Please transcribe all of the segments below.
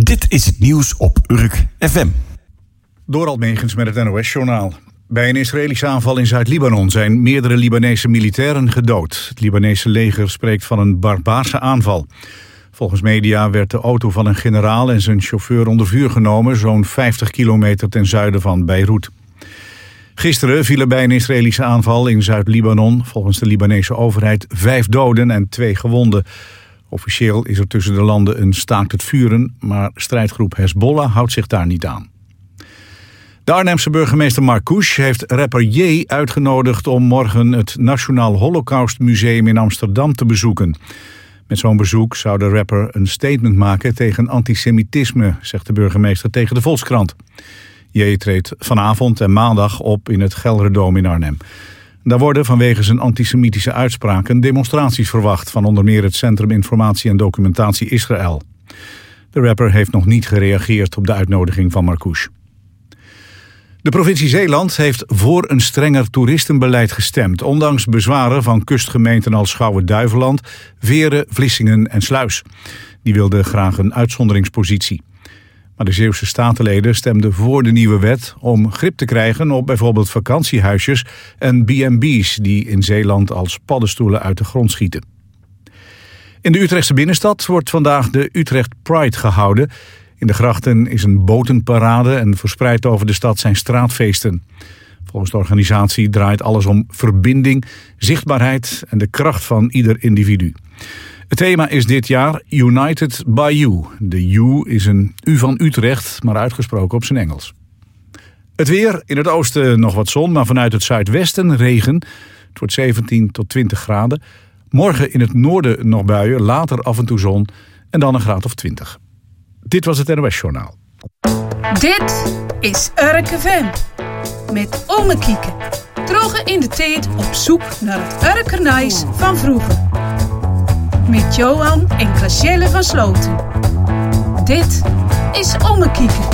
Dit is het nieuws op Urk FM. Dorald Megens met het NOS-journaal. Bij een Israëlische aanval in Zuid-Libanon zijn meerdere Libanese militairen gedood. Het Libanese leger spreekt van een barbaarse aanval. Volgens media werd de auto van een generaal en zijn chauffeur onder vuur genomen, zo'n 50 kilometer ten zuiden van Beirut. Gisteren vielen bij een Israëlische aanval in Zuid-Libanon volgens de Libanese overheid 5 doden en 2 gewonden. Officieel is er tussen de landen een staakt het vuren, maar strijdgroep Hezbollah houdt zich daar niet aan. De Arnhemse burgemeester Marcouch heeft rapper J uitgenodigd om morgen het Nationaal Holocaustmuseum in Amsterdam te bezoeken. Met zo'n bezoek zou de rapper een statement maken tegen antisemitisme, zegt de burgemeester tegen de Volkskrant. J treedt vanavond en maandag op in het Gelderdoom in Arnhem. Daar worden vanwege zijn antisemitische uitspraken demonstraties verwacht van onder meer het Centrum Informatie en Documentatie Israël. De rapper heeft nog niet gereageerd op de uitnodiging van Marcouch. De provincie Zeeland heeft voor een strenger toeristenbeleid gestemd, ondanks bezwaren van kustgemeenten als Schouwen-Duiveland, Veren, Vlissingen en Sluis. Die wilden graag een uitzonderingspositie. Maar de Zeeuwse statenleden stemden voor de nieuwe wet om grip te krijgen op bijvoorbeeld vakantiehuisjes en B&B's die in Zeeland als paddenstoelen uit de grond schieten. In de Utrechtse binnenstad wordt vandaag de Utrecht Pride gehouden. In de grachten is een botenparade en verspreid over de stad zijn straatfeesten. Volgens de organisatie draait alles om verbinding, zichtbaarheid en de kracht van ieder individu. Het thema is dit jaar United by You. De U is een U van Utrecht, maar uitgesproken op zijn Engels. Het weer, in het oosten nog wat zon, maar vanuit het zuidwesten regen. Het wordt 17 tot 20 graden. Morgen in het noorden nog buien, later af en toe zon en dan een graad of 20. Dit was het NOS-journaal. Dit is Urk FM. Met Ome Kieke. Drogen in de tijd op zoek naar het Urkernijs van vroeger. Met Johan en Gracielle van Sloten. Dit is Ome Kieke.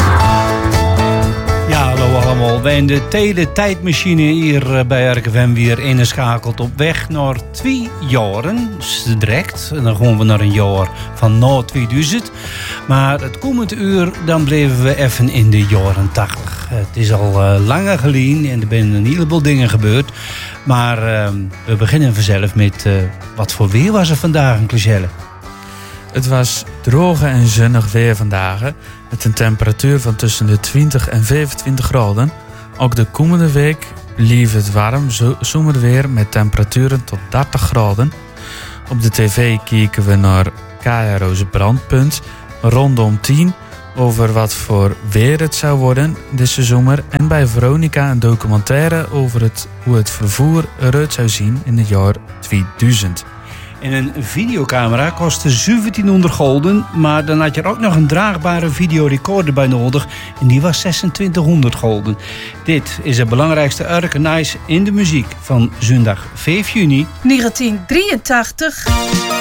Ja, hallo allemaal. Wij in de teletijdmachine hier bij RKFM weer ingeschakeld op weg naar 2 jaren. Direct. En dan gaan we naar een jaar van na 2000. Maar het komende uur, dan bleven we even in de jaren 80. Het is al langer geleden en er zijn een heleboel dingen gebeurd. Maar we beginnen vanzelf met wat voor weer was er vandaag in Cluzelle? Het was droog en zonnig weer vandaag, met een temperatuur van tussen de 20 en 25 graden. Ook de komende week bleef het warm zomerweer met temperaturen tot 30 graden. Op de tv kijken we naar KRO's Brandpunt rondom 10 over wat voor weer het zou worden deze zomer. En bij Veronica een documentaire over hoe het vervoer eruit zou zien in het jaar 2000. En een videocamera kostte 1700 gulden, maar dan had je er ook nog een draagbare videorecorder bij nodig en die was 2600 gulden. Dit is het belangrijkste Urkernijs in de muziek van zondag 5 juni 1983.